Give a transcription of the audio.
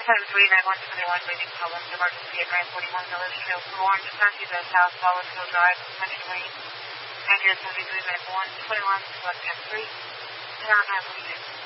739-121, waiting public emergency at 941 Village Trail, Orange County, the South Solid Hill Drive, Country Lane, address 73-121, select M3, and I'm not leaving.